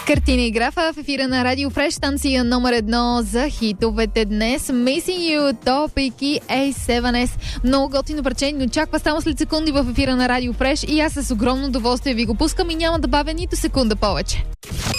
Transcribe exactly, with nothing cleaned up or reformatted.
Картина и графа в ефира на Радио Фреш, станция номер едно за хитовете днес. Missing You, Topic и ей седем ес. Много готино парче ни очаква само след секунди в ефира на Радио Фреш и аз с огромно удоволствие ви го пускам и няма да бавя нито секунда повече.